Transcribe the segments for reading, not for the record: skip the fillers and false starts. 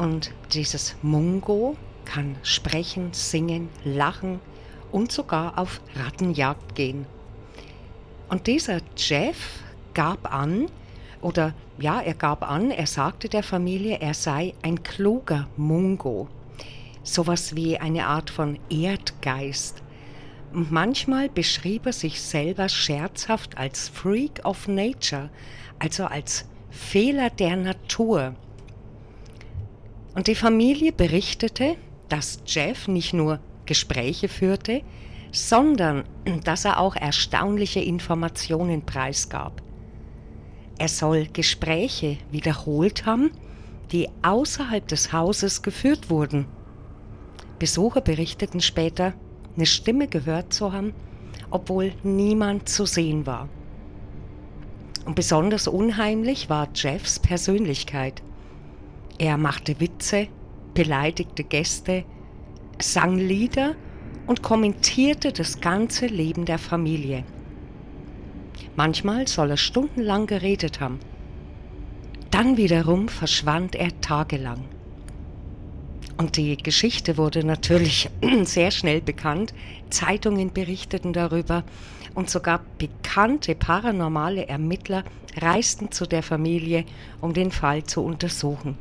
Und dieses Mungo kann sprechen, singen, lachen und sogar auf Rattenjagd gehen. Und dieser Jeff gab an, er sagte der Familie, er sei ein kluger Mungo. Sowas wie eine Art von Erdgeist. Und manchmal beschrieb er sich selber scherzhaft als Freak of Nature, also als Fehler der Natur. Und die Familie berichtete, dass Jeff nicht nur Gespräche führte, sondern dass er auch erstaunliche Informationen preisgab. Er soll Gespräche wiederholt haben, die außerhalb des Hauses geführt wurden. Besucher berichteten später, eine Stimme gehört zu haben, obwohl niemand zu sehen war. Und besonders unheimlich war Jeffs Persönlichkeit. Er machte Witze, beleidigte Gäste, sang Lieder und kommentierte das ganze Leben der Familie. Manchmal soll er stundenlang geredet haben. Dann wiederum verschwand er tagelang. Und die Geschichte wurde natürlich sehr schnell bekannt. Zeitungen berichteten darüber und sogar bekannte paranormale Ermittler reisten zu der Familie, um den Fall zu untersuchen.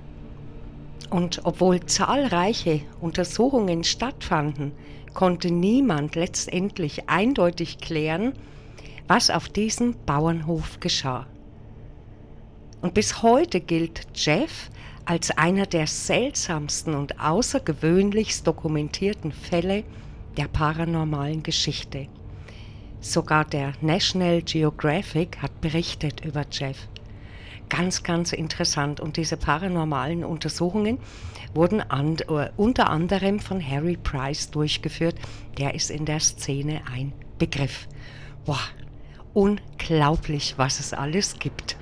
Und obwohl zahlreiche Untersuchungen stattfanden, konnte niemand letztendlich eindeutig klären, was auf diesem Bauernhof geschah. Und bis heute gilt Jeff als einer der seltsamsten und außergewöhnlichst dokumentierten Fälle der paranormalen Geschichte. Sogar der National Geographic hat berichtet über Jeff. Ganz, ganz interessant. Und diese paranormalen Untersuchungen wurden unter anderem von Harry Price durchgeführt. Der ist in der Szene ein Begriff. Boah, unglaublich, was es alles gibt.